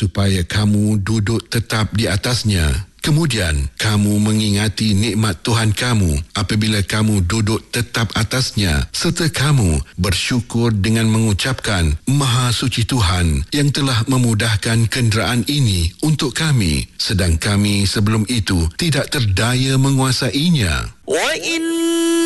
supaya kamu duduk tetap di atasnya. Kemudian, kamu mengingati nikmat Tuhan kamu apabila kamu duduk tetap atasnya, serta kamu bersyukur dengan mengucapkan, Maha Suci Tuhan yang telah memudahkan kenderaan ini untuk kami, sedang kami sebelum itu tidak terdaya menguasainya.